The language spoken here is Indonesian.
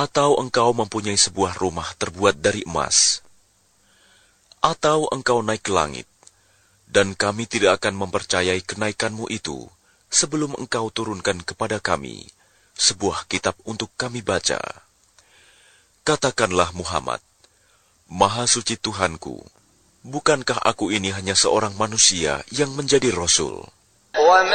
Atau engkau mempunyai sebuah rumah terbuat dari emas? Atau engkau naik ke langit, dan kami tidak akan mempercayai kenaikanmu itu sebelum engkau turunkan kepada kami sebuah kitab untuk kami baca. Katakanlah Muhammad, Maha Suci Tuhanku, bukankah aku ini hanya seorang manusia yang menjadi Rasul?